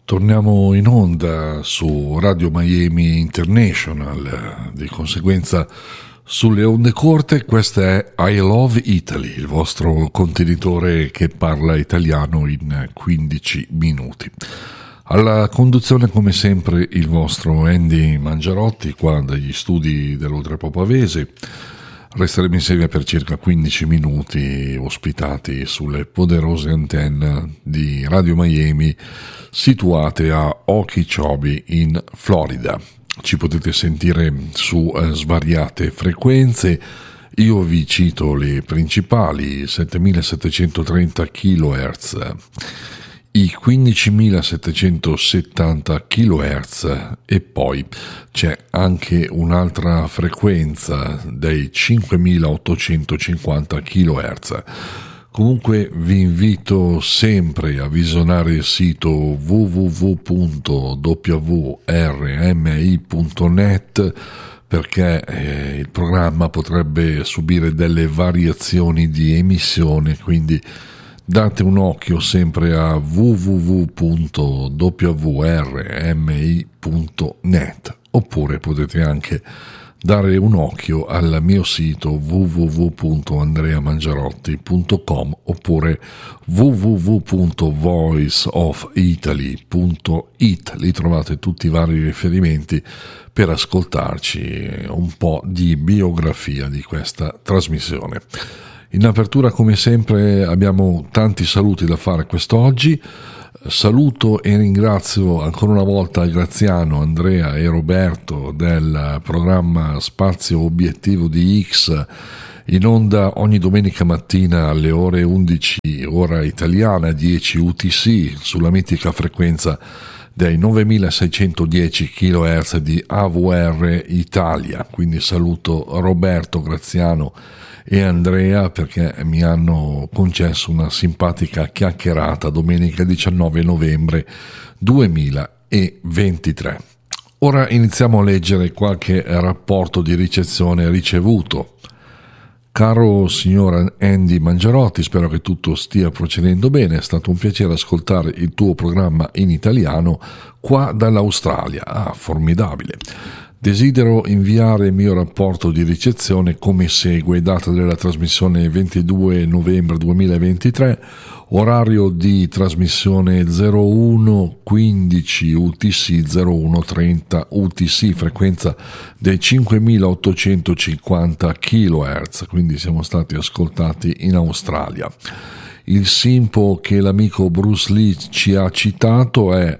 Torniamo in onda su Radio Miami International, di conseguenza sulle onde corte. Questa è I Love Italy, il vostro contenitore che parla italiano in 15 minuti. Alla conduzione, come sempre, il vostro Andy Mangiarotti, qua dagli studi dell'Oltrepo Pavese. Resteremo insieme per circa 15 minuti, ospitati sulle poderose antenne di Radio Miami situate a Okeechobee in Florida. Ci potete sentire su svariate frequenze. Io vi cito le principali: 7730 kHz, i 15.770 kHz e poi c'è anche un'altra frequenza dei 5.850 kHz. Comunque vi invito sempre a visionare il sito www.wrmi.net perché il programma potrebbe subire delle variazioni di emissione, quindi date un occhio sempre a www.wrmi.net, oppure potete anche dare un occhio al mio sito www.andreamangiarotti.com oppure www.voiceofitaly.it. Lì trovate tutti i vari riferimenti per ascoltarci, un po' di biografia di questa trasmissione. In apertura, come sempre, abbiamo tanti saluti da fare quest'oggi. Saluto e ringrazio ancora una volta Graziano, Andrea e Roberto del programma Spazio Obiettivo di X, in onda ogni domenica mattina alle ore 11 ora italiana, 10 UTC, sulla mitica frequenza dei 9610 kHz di AWR Italia. Quindi saluto Roberto, Graziano e Andrea perché mi hanno concesso una simpatica chiacchierata domenica 19 novembre 2023. Ora iniziamo a leggere qualche rapporto di ricezione ricevuto. Caro signor Andy Mangiarotti, spero che tutto stia procedendo bene. È stato un piacere ascoltare il tuo programma in italiano qua dall'Australia. Formidabile. Desidero inviare il mio rapporto di ricezione come segue: data della trasmissione 22 novembre 2023, orario di trasmissione 01:15 UTC 01:30 UTC, frequenza dei 5.850 kHz, quindi siamo stati ascoltati in Australia. Il SINPO che l'amico Bruce Lee ci ha citato è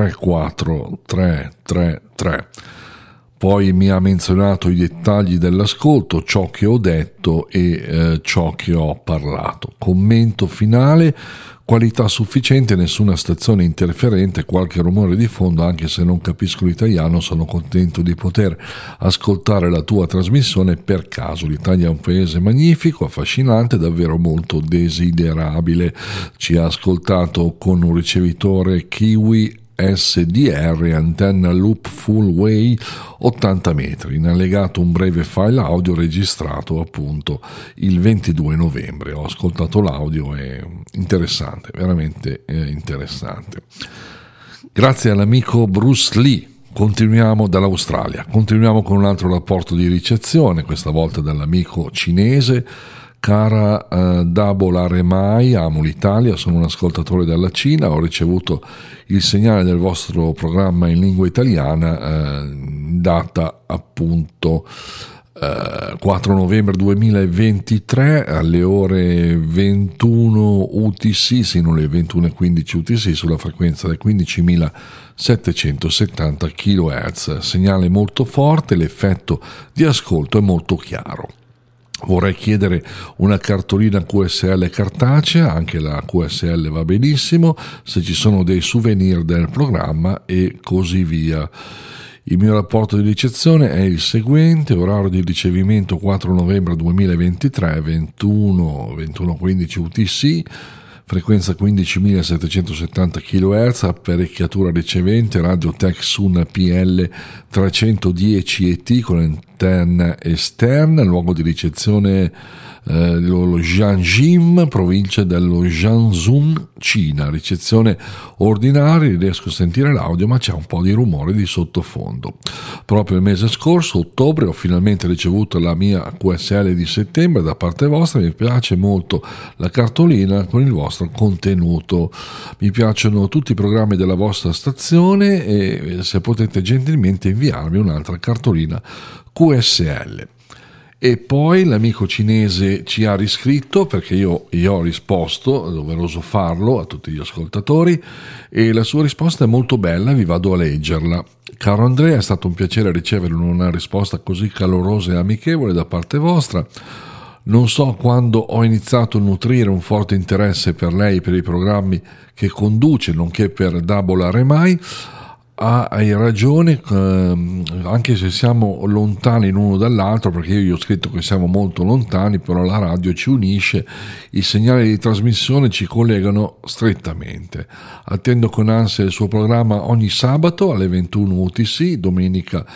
34333. Poi mi ha menzionato i dettagli dell'ascolto, ciò che ho detto e ciò che ho parlato. Commento finale: qualità sufficiente, nessuna stazione interferente, qualche rumore di fondo, anche se non capisco l'italiano, sono contento di poter ascoltare la tua trasmissione per caso. L'Italia è un paese magnifico, affascinante, davvero molto desiderabile. Ci ha ascoltato con un ricevitore Kiwi SDR, antenna loop full way 80 metri, in allegato un breve file audio registrato appunto il 22 novembre. Ho ascoltato l'audio, è interessante, veramente interessante. Grazie all'amico Bruce Lee. Continuiamo dall'Australia, continuiamo con un altro rapporto di ricezione, questa volta dall'amico cinese. Cara Dabo Remai, amo l'Italia, sono un ascoltatore dalla Cina, ho ricevuto il segnale del vostro programma in lingua italiana, data appunto 4 novembre 2023 alle ore 21 UTC, sino alle 21:15 UTC, sulla frequenza dei 15.770 kHz, segnale molto forte, l'effetto di ascolto è molto chiaro. Vorrei chiedere una cartolina QSL cartacea, anche la QSL va benissimo, se ci sono dei souvenir del programma e così via. Il mio rapporto di ricezione è il seguente: orario di ricevimento 4 novembre 2023, 21:15 UTC, frequenza 15.770 kHz, apparecchiatura ricevente Radio Tech-Sun PL 310 ET con antenna esterna, luogo di ricezione lo Jiangxin, provincia dello Jiangsu, Cina. Ricezione ordinaria, riesco a sentire l'audio ma c'è un po' di rumore di sottofondo. Proprio il mese scorso, ottobre, ho finalmente ricevuto la mia QSL di settembre da parte vostra. Mi piace molto la cartolina con il vostro contenuto, mi piacciono tutti i programmi della vostra stazione e se potete gentilmente inviarmi un'altra cartolina QSL. E poi l'amico cinese ci ha riscritto, perché io ho risposto, è doveroso farlo a tutti gli ascoltatori, e la sua risposta è molto bella, vi vado a leggerla. Caro Andrea, è stato un piacere ricevere una risposta così calorosa e amichevole da parte vostra. Non so quando ho iniziato a nutrire un forte interesse per lei e per i programmi che conduce, nonché per Double RMI. Hai ragione, anche se siamo lontani l'uno dall'altro, perché io gli ho scritto che siamo molto lontani, però la radio ci unisce, i segnali di trasmissione ci collegano strettamente. Attendo con ansia il suo programma ogni sabato alle 21 UTC, domenica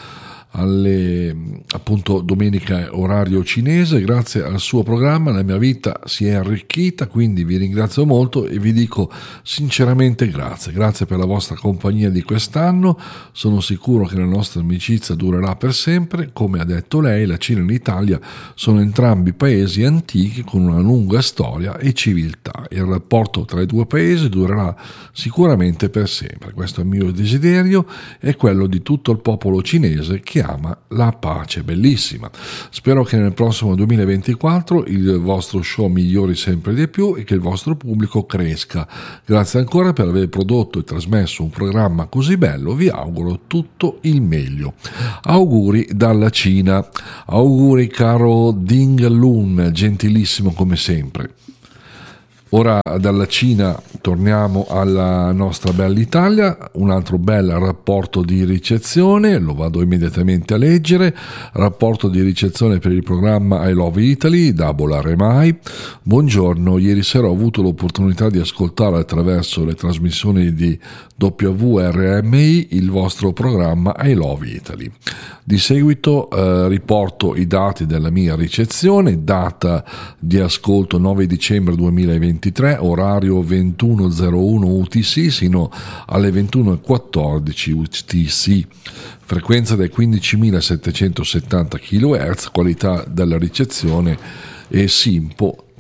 orario cinese. Grazie al suo programma la mia vita si è arricchita, quindi vi ringrazio molto e vi dico sinceramente grazie per la vostra compagnia di quest'anno. Sono sicuro che la nostra amicizia durerà per sempre. Come ha detto lei, la Cina e l'Italia sono entrambi paesi antichi con una lunga storia e civiltà. Il rapporto tra i due paesi durerà sicuramente per sempre. Questo è il mio desiderio e quello di tutto il popolo cinese che ama la pace. Bellissima. Spero che nel prossimo 2024 il vostro show migliori sempre di più e che il vostro pubblico cresca. Grazie ancora per aver prodotto e trasmesso un programma così bello. Vi auguro tutto il meglio. Auguri dalla Cina. Auguri caro Ding Lun, gentilissimo come sempre. Ora dalla Cina torniamo alla nostra bella Italia, un altro bel rapporto di ricezione, lo vado immediatamente a leggere. Rapporto di ricezione per il programma I Love Italy, Double RMI. Buongiorno, ieri sera ho avuto l'opportunità di ascoltare attraverso le trasmissioni di WRMI il vostro programma I Love Italy. Di seguito riporto i dati della mia ricezione, data di ascolto 9 dicembre 2023, orario 21.01 UTC sino alle 21.14 UTC, frequenza dei 15.770 kHz, qualità della ricezione e SINPO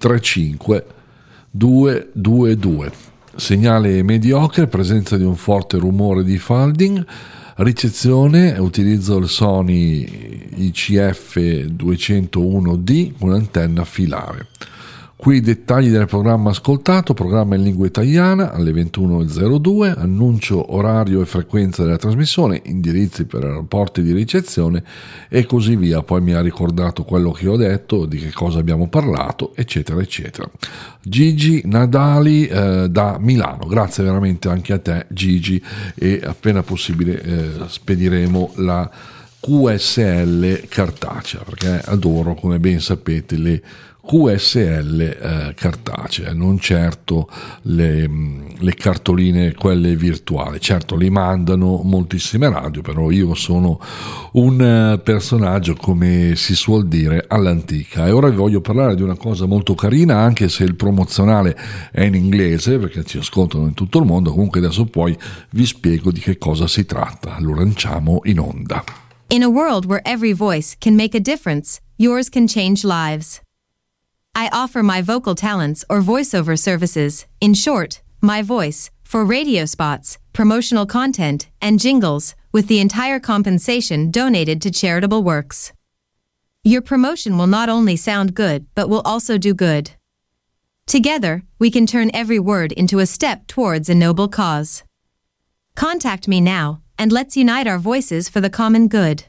35222. Segnale mediocre, presenza di un forte rumore di folding. Ricezione, utilizzo il Sony ICF201D con antenna filare. Qui i dettagli del programma ascoltato: programma in lingua italiana alle 21.02, annuncio orario e frequenza della trasmissione, indirizzi per rapporti di ricezione e così via. Poi mi ha ricordato quello che ho detto, di che cosa abbiamo parlato, eccetera eccetera. Gigi Nadali da Milano, grazie veramente anche a te Gigi, e appena possibile spediremo la QSL cartacea, perché adoro, come ben sapete, le QSL cartacee, non certo le cartoline quelle virtuali. Certo, li mandano moltissime radio, però io sono un personaggio, come si suol dire, all'antica. E ora vi voglio parlare di una cosa molto carina, anche se il promozionale è in inglese, perché ci ascoltano in tutto il mondo. Comunque adesso poi vi spiego di che cosa si tratta. Lo lanciamo in onda. In a world where every voice can make a difference, yours can change lives. I offer my vocal talents or voiceover services, in short, my voice, for radio spots, promotional content, and jingles, with the entire compensation donated to charitable works. Your promotion will not only sound good, but will also do good. Together, we can turn every word into a step towards a noble cause. Contact me now, and let's unite our voices for the common good.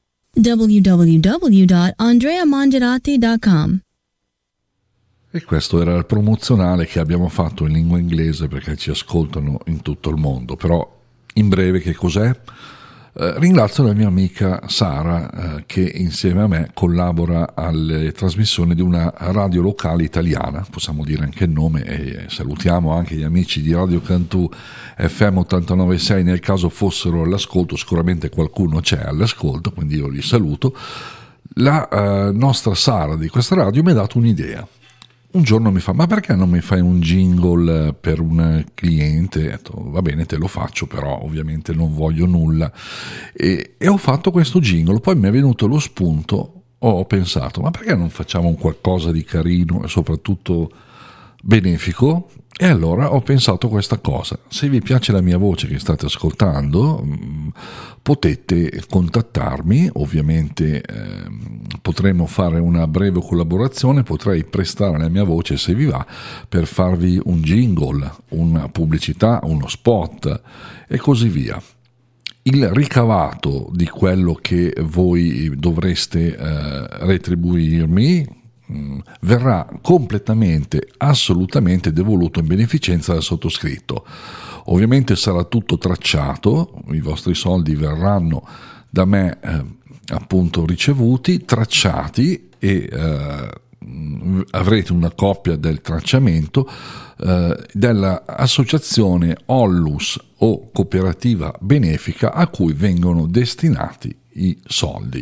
www.andreamangerati.com. E questo era il promozionale che abbiamo fatto in lingua inglese, perché ci ascoltano in tutto il mondo. Però in breve che cos'è? Ringrazio la mia amica Sara che insieme a me collabora alle trasmissioni di una radio locale italiana, possiamo dire anche il nome, e salutiamo anche gli amici di Radio Cantù FM 89.6 nel caso fossero all'ascolto. Sicuramente qualcuno c'è all'ascolto, quindi io li saluto. La nostra Sara di questa radio mi ha dato un'idea. Un giorno mi fa: ma perché non mi fai un jingle per un cliente? Ho detto: va bene, te lo faccio, però ovviamente non voglio nulla. E ho fatto questo jingle. Poi mi è venuto lo spunto, ho pensato: ma perché non facciamo un qualcosa di carino e soprattutto benefico? E allora ho pensato questa cosa: se vi piace la mia voce che state ascoltando, potete contattarmi, ovviamente potremo fare una breve collaborazione, potrei prestare la mia voce, se vi va, per farvi un jingle, una pubblicità, uno spot e così via. Il ricavato di quello che voi dovreste retribuirmi verrà completamente, assolutamente devoluto in beneficenza dal sottoscritto. Ovviamente sarà tutto tracciato, i vostri soldi verranno da me appunto ricevuti, tracciati, e avrete una copia del tracciamento dell'associazione Ollus o cooperativa benefica a cui vengono destinati i soldi.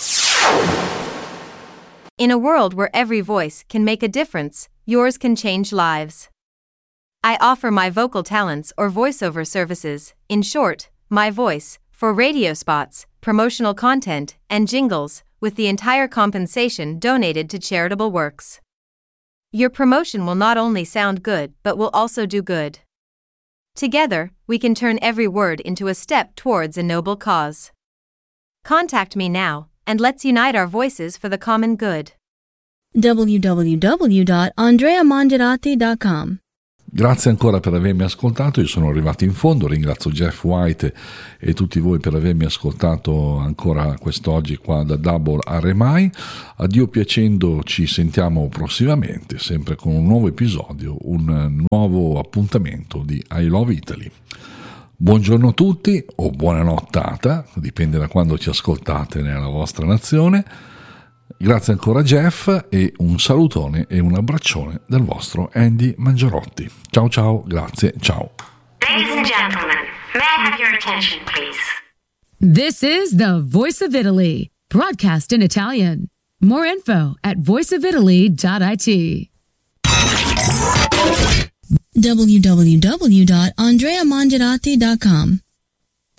In a world where every voice can make a difference, yours can change lives. I offer my vocal talents or voiceover services, in short, my voice, for radio spots, promotional content, and jingles, with the entire compensation donated to charitable works. Your promotion will not only sound good but will also do good. Together, we can turn every word into a step towards a noble cause. Contact me now, and let's unite our voices for the common good. www.andreamangerati.com. Grazie ancora per avermi ascoltato, io sono arrivato in fondo, ringrazio Jeff White e tutti voi per avermi ascoltato ancora quest'oggi qua da Double RMI. A Dio piacendo ci sentiamo prossimamente, sempre con un nuovo episodio, un nuovo appuntamento di I Love Italy. Buongiorno a tutti o buona nottata, dipende da quando ci ascoltate nella vostra nazione. Grazie ancora Jeff e un salutone e un abbraccione dal vostro Andy Mangiarotti. Ciao ciao, grazie, ciao. Ladies and gentlemen, may I have your attention, please? This is the Voice of Italy, broadcast in Italian. More info at voiceofitaly.it. www.andreamangerati.com.